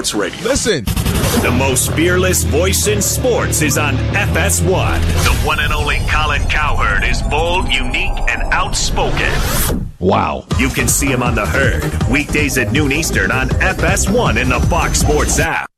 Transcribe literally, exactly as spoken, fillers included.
Sports Radio. Listen. The most fearless voice in sports is on F S one. The one and only Colin Cowherd is bold, unique, and outspoken. Wow. You can see him on The Herd, weekdays at noon Eastern on F S one in the Fox Sports app.